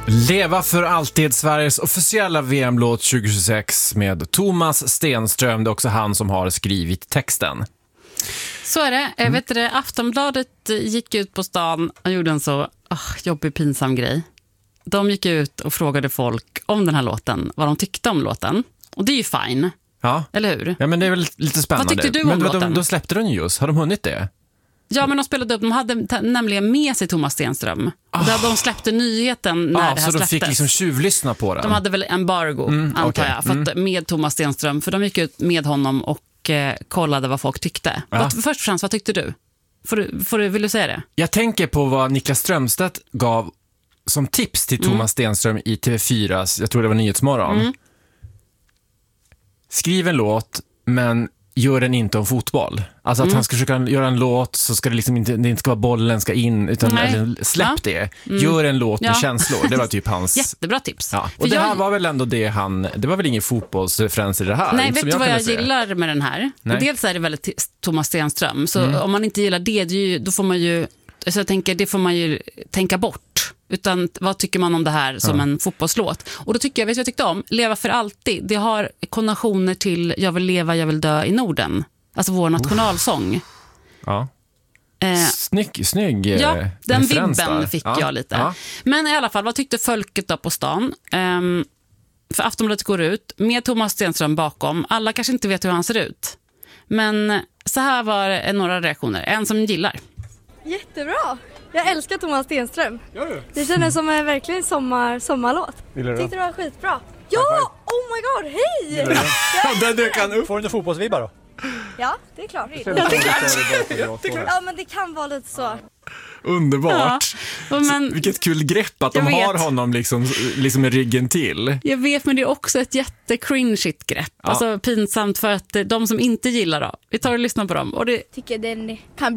Leva för alltid, Sveriges officiella VM-låt 2026 med Thomas Stenström. Det är också han som har skrivit texten. Så är det. Vet du, Aftonbladet gick ut på stan och gjorde en så jobbig, pinsam grej. De gick ut och frågade folk om den här låten, vad de tyckte om låten. Och det är ju fine. Ja. Eller hur? Ja, men det är väl lite spännande. Vad tyckte du om låten? De släppte den just. Har de hunnit det? Ja, men de spelade upp. De hade nämligen med sig Thomas Stenström. Och där de släppte nyheten när det här släpptes. Så de fick liksom tjuvlyssna på den? De hade väl embargo, antar jag. För att med Thomas Stenström. För de gick ut med honom och kollade vad folk tyckte. Först och främst, vad tyckte du? Vill du säga det? Jag tänker på vad Niklas Strömstedt gav som tips till Thomas Stenström i TV4, jag tror det var Nyhetsmorgon. Skriv en låt, men gör den inte om fotboll. Alltså att han ska försöka göra en låt, så ska det liksom inte, det inte ska vara bollen ska in, utan släpp det. Gör en låt med känslor. Det var typ hans... Jättebra tips. Ja. Och det här var väl ändå det var väl ingen fotbollsreferens i det här. Nej, vet du vad jag gillar med den här? Dels är det väldigt Thomas Stenström. Så om man inte gillar det, då får man ju... Så jag tänker, det får man ju tänka bort. Utan vad tycker man om det här som en fotbollslåt? Och då tycker jag, vet du vad jag tyckte om? Leva för alltid. Det har konnotationer till Jag vill leva, jag vill dö i Norden. Alltså vår nationalsång. Ja. Snygg ja, den referens vibben där. fick jag lite. Ja. Men i alla fall, vad tyckte folket då på stan? För Aftonbladet går ut med Thomas Stenström bakom. Alla kanske inte vet hur han ser ut. Men så här var några reaktioner. En som gillar. Jättebra! Jag älskar Thomas Stenström. Gör du? Det känns som en verkligen sommarlåt. Tyckte det var skitbra. Ja! Oh my god, hej! Får du inte fotbollsvibbar då? Ja, det är klart. Ja, men det kan vara lite så. Underbart. Ja, men, vilket kul grepp att de har honom liksom med ryggen till. Jag vet, men det är också ett jättecringeigt grepp. Alltså pinsamt för att de som inte gillar då. Vi tar och lyssnar på dem. Och det tycker den kan